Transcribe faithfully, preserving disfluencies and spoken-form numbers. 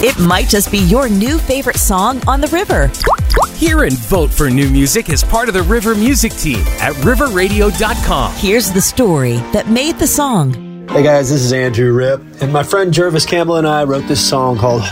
It might just be your new favorite song on the river. Hear and vote for new music as part of the River Music Team at river radio dot com. Here's the story that made the song. Hey guys, this is Andrew Ripp, and my friend Jervis Campbell and I wrote this song called